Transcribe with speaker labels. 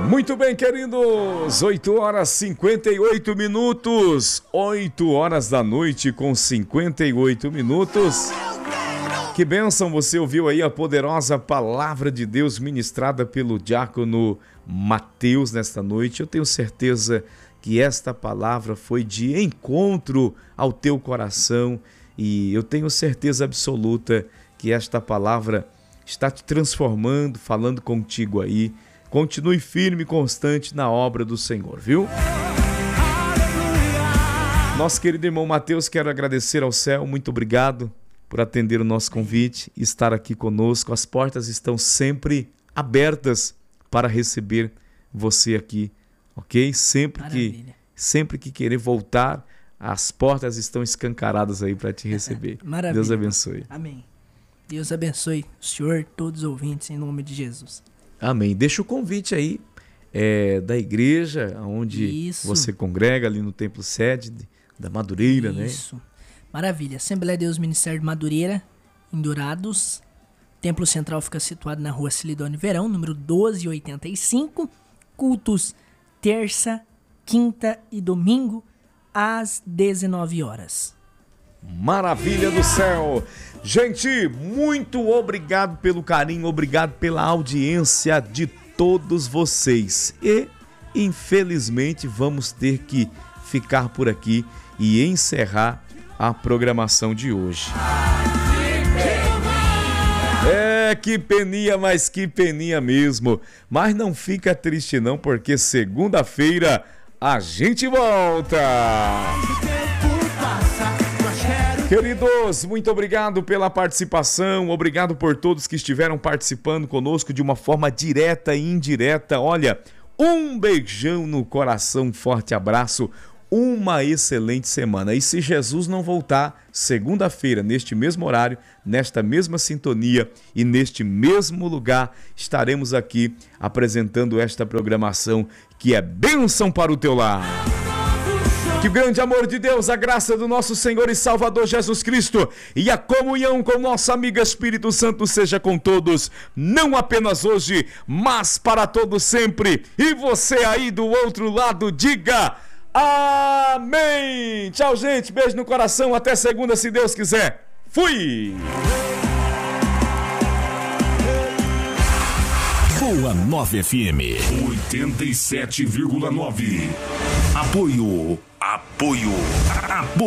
Speaker 1: Muito bem, queridos, 8h58, 8h da noite com 58 minutos. Que bênção, você ouviu aí a poderosa palavra de Deus ministrada pelo diácono Mateus nesta noite. Eu tenho certeza que esta palavra foi de encontro ao teu coração e eu tenho certeza absoluta que esta palavra está te transformando, falando contigo aí. Continue firme e constante na obra do Senhor, viu? Nosso querido irmão Mateus, quero agradecer ao céu, muito obrigado por atender o nosso convite e estar aqui conosco. As portas estão sempre abertas para receber você aqui, ok? Sempre que querer voltar, as portas estão escancaradas aí para te receber.
Speaker 2: Maravilha.
Speaker 1: Deus abençoe.
Speaker 2: Amém. Deus abençoe o senhor, todos os ouvintes, em nome de Jesus.
Speaker 1: Amém. Deixa o convite aí da igreja onde você congrega, ali no Templo Sede da Madureira, né?
Speaker 2: Isso. Maravilha. Assembleia de Deus Ministério de Madureira, em Dourados. Templo Central fica situado na rua Silidônio Verão, número 1285. Cultos terça, quinta e domingo, às 19 horas.
Speaker 1: Maravilha do céu! Gente, muito obrigado pelo carinho, obrigado pela audiência de todos vocês. E, infelizmente, vamos ter que ficar por aqui e encerrar a programação de hoje. Que peninha, mas que peninha mesmo. Mas não fica triste não, porque segunda-feira a gente volta. Queridos, muito obrigado pela participação, obrigado por todos que estiveram participando conosco de uma forma direta e indireta. Olha, um beijão no coração, um forte abraço, uma excelente semana. E se Jesus não voltar, segunda-feira, neste mesmo horário, nesta mesma sintonia e neste mesmo lugar, estaremos aqui apresentando esta programação que é bênção para o teu lar. Que o grande amor de Deus, a graça do nosso Senhor e Salvador Jesus Cristo e a comunhão com nosso amigo Espírito Santo seja com todos, não apenas hoje, mas para todos sempre. E você aí do outro lado, diga amém! Tchau, gente, beijo no coração, até segunda, se Deus quiser. Fui!
Speaker 3: Boa 9 FM 87,9. Apoio.